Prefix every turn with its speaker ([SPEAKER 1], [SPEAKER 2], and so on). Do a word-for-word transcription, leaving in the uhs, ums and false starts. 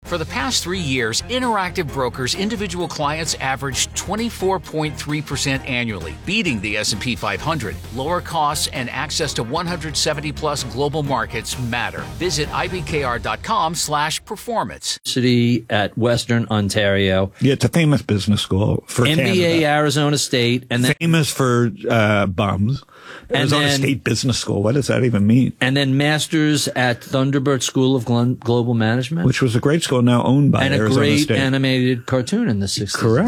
[SPEAKER 1] For the past three years, Interactive Brokers individual clients averaged twenty-four point three percent annually, beating the S and P five hundred. Lower costs and access to one hundred seventy plus global markets matter. Visit I B K R dot com slash performance.
[SPEAKER 2] City at Western Ontario.
[SPEAKER 3] Yeah, it's a famous business school for
[SPEAKER 2] M B A
[SPEAKER 3] Canada.
[SPEAKER 2] Arizona State. And then
[SPEAKER 3] famous for uh, bums. Arizona
[SPEAKER 2] then,
[SPEAKER 3] State Business School. What does that even mean?
[SPEAKER 2] And then Masters at Thunderbird School of Global Management.
[SPEAKER 3] Which was a great school now owned by
[SPEAKER 2] and
[SPEAKER 3] Arizona
[SPEAKER 2] a great
[SPEAKER 3] State.
[SPEAKER 2] animated cartoon in the sixties.
[SPEAKER 3] Correct.